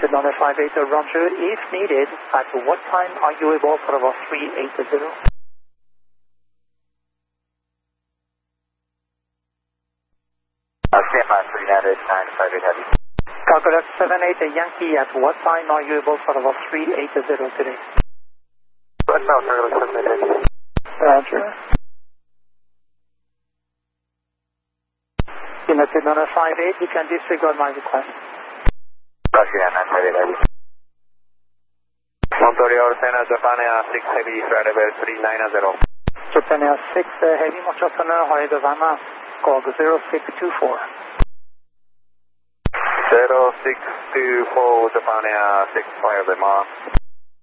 United 958 Roger. If needed, at what time are you able for about 380? Stand by for United 958 Heavy. Calculate 78 Yankee, at what time are you able for about 380 today? West South Early 78. Roger. United 958, you can disregard my request. Roger, 958 Heavy. Montorio, Cena, Japan Air 6 Heavy, flight level 390. Japan Air 6 Heavy, Montreal, Hawaii, Havana, call 0624. 0624, Japan Air 6 Fire Lima.